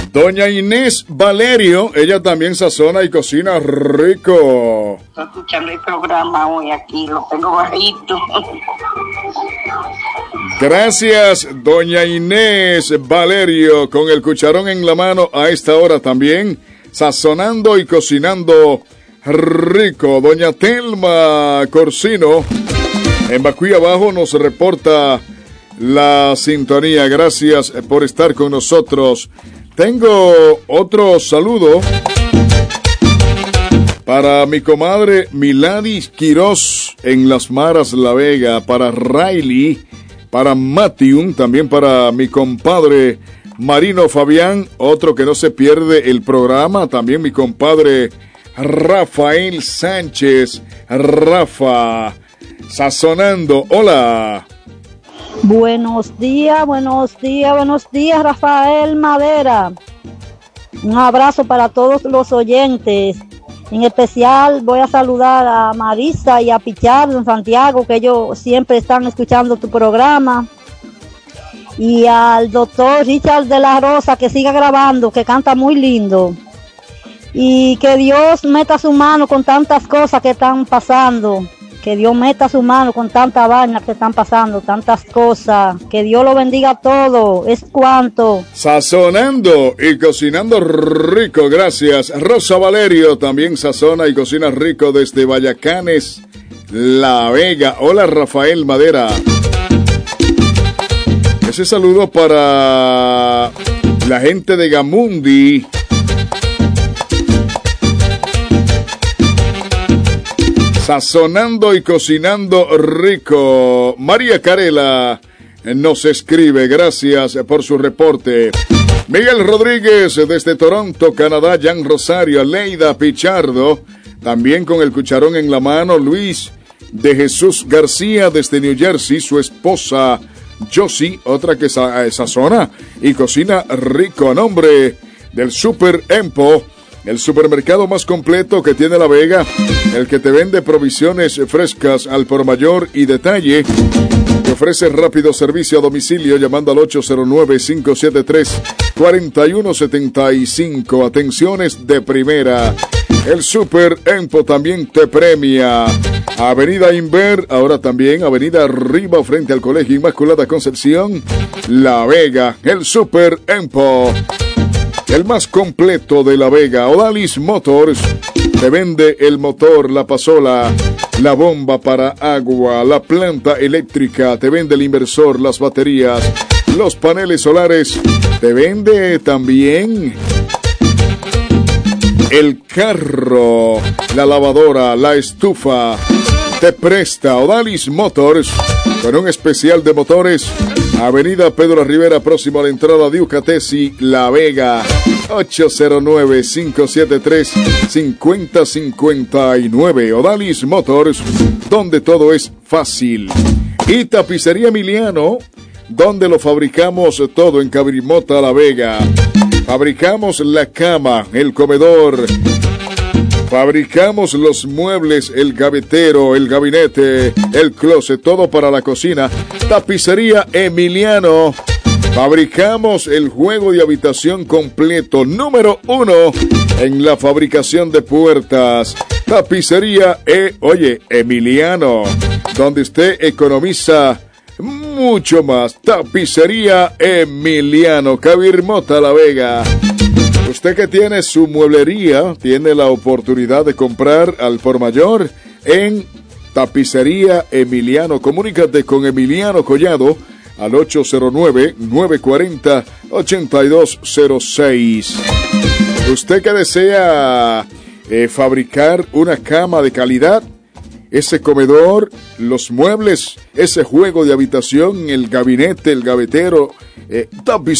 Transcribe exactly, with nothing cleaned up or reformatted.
Doña Inés Valerio, ella también sazona y cocina rico. Estoy escuchando el programa hoy aquí, lo tengo bajito. Gracias, doña Inés Valerio, con el cucharón en la mano a esta hora también, sazonando y cocinando rico. Doña Telma Corsino, en Bacuy Abajo, nos reporta la sintonía. Gracias por estar con nosotros. Tengo otro saludo para mi comadre Miladis Quiroz en Las Maras La Vega, para Riley, para Matthew, también para mi compadre Marino Fabián, otro que no se pierde el programa, también mi compadre Rafael Sánchez, Rafa, sazonando. Hola. Buenos días, buenos días, buenos días, Rafael Madera. Un abrazo para todos los oyentes. En especial voy a saludar a Marisa y a Pichardo en Santiago, que ellos siempre están escuchando tu programa. Y al doctor Richard de la Rosa, que siga grabando, que canta muy lindo. Y que Dios meta su mano con tantas cosas que están pasando. Que Dios meta su mano con tanta vaina que están pasando, tantas cosas. Que Dios lo bendiga todo. Es cuanto. Sazonando y cocinando rico, gracias. Rosa Valerio también sazona y cocina rico desde Vallacanes, La Vega. Hola, Rafael Madera. Ese saludo para la gente de Gamundi. Sazonando y cocinando rico. María Carela nos escribe, gracias por su reporte. Miguel Rodríguez desde Toronto, Canadá, Jan Rosario, Leida Pichardo, también con el cucharón en la mano, Luis de Jesús García desde New Jersey, su esposa Josie, otra que sazona y cocina rico, a nombre del Super Empo, el supermercado más completo que tiene La Vega, el que te vende provisiones frescas al por mayor y detalle. Te ofrece rápido servicio a domicilio llamando al ocho cero nueve, cinco siete tres, cuatro uno siete cinco. Atenciones de primera. El Super Empo también te premia. Avenida Inver, ahora también Avenida Arriba frente al Colegio Inmaculada Concepción, La Vega. El Super Empo, el más completo de La Vega. Odalis Motors te vende el motor, la pasola, la bomba para agua, la planta eléctrica, te vende el inversor, las baterías, los paneles solares, te vende también el carro, la lavadora, la estufa. Te presta Odalis Motors con un especial de motores. Avenida Pedro Rivera, próximo a la entrada de Ucatesi, La Vega. ocho cero nueve, cinco siete tres, cinco cero cinco nueve. Odalis Motors, donde todo es fácil. Y Tapicería Emiliano, donde lo fabricamos todo en Cabrimota, La Vega. Fabricamos la cama, el comedor. Fabricamos los muebles, el gavetero, el gabinete, el closet, todo para la cocina. Tapicería Emiliano. Fabricamos el juego de habitación completo, número uno en la fabricación de puertas. Tapicería E, oye, Emiliano, donde usted economiza mucho más. Tapicería Emiliano, Cabirmota, La Vega. Usted que tiene su mueblería, tiene la oportunidad de comprar al por mayor en Tapicería Emiliano. Comunícate con Emiliano Collado al ocho cero nueve, nueve cuatro cero, ocho dos cero seis. Usted que desea eh, fabricar una cama de calidad, ese comedor, los muebles, ese juego de habitación, el gabinete, el gavetero, eh, tapicería